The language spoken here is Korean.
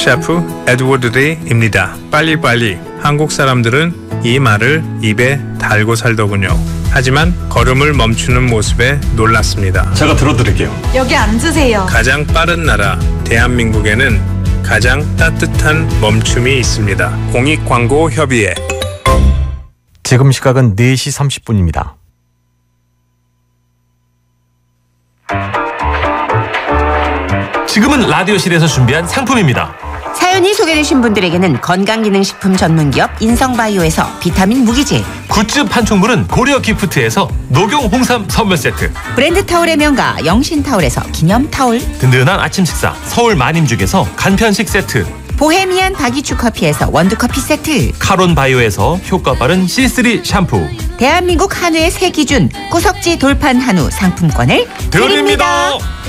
셰프 에드워드 리입니다. 빨리빨리. 한국 사람들은 이 말을 입에 달고 살더군요. 하지만 걸음을 멈추는 모습에 놀랐습니다. 제가 들어드릴게요. 여기 앉으세요. 가장 빠른 나라 대한민국에는 가장 따뜻한 멈춤이 있습니다. 공익광고협의회. 지금 시각은 4시 30분입니다. 지금은 라디오실에서 준비한 상품입니다. 사연이 소개되신 분들에게는 건강기능식품 전문기업 인성바이오에서 비타민 무기질, 굿즈 판촉물은 고려기프트에서 녹용 홍삼 선물 세트, 브랜드 타올의 명가 영신타올에서 기념타올, 든든한 아침 식사 서울 마님죽에서 간편식 세트, 보헤미안 바기추 커피에서 원두커피 세트, 카론 바이오에서 효과 빠른 C3 샴푸, 대한민국 한우의 새 기준 구석지 돌판 한우 상품권을 드립니다.